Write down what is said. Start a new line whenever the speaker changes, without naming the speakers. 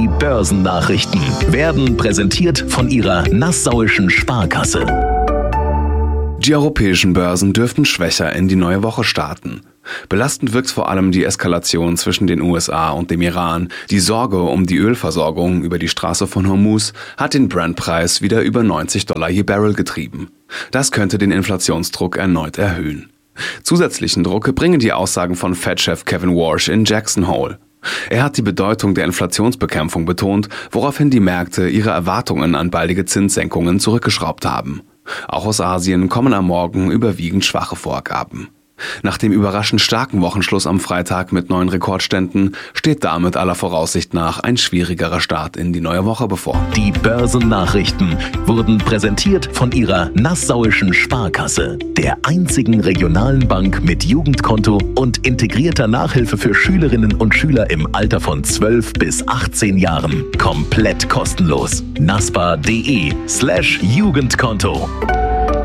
Die Börsennachrichten werden präsentiert von Ihrer Nassauischen Sparkasse.
Die europäischen Börsen dürften schwächer in die neue Woche starten. Belastend wirkt vor allem die Eskalation zwischen den USA und dem Iran. Die Sorge um die Ölversorgung über die Straße von Hormuz hat den Brent-Preis wieder über $90 je Barrel getrieben. Das könnte den Inflationsdruck erneut erhöhen. Zusätzlichen Druck bringen die Aussagen von Fed-Chef Kevin Warsh in Jackson Hole. Er hat die Bedeutung der Inflationsbekämpfung betont, woraufhin die Märkte ihre Erwartungen an baldige Zinssenkungen zurückgeschraubt haben. Auch aus Asien kommen am Morgen überwiegend schwache Vorgaben. Nach dem überraschend starken Wochenschluss am Freitag mit neuen Rekordständen steht damit aller Voraussicht nach ein schwierigerer Start in die neue Woche bevor.
Die Börsennachrichten wurden präsentiert von Ihrer Nassauischen Sparkasse, der einzigen regionalen Bank mit Jugendkonto und integrierter Nachhilfe für Schülerinnen und Schüler im Alter von 12 bis 18 Jahren. Komplett kostenlos. naspa.de/Jugendkonto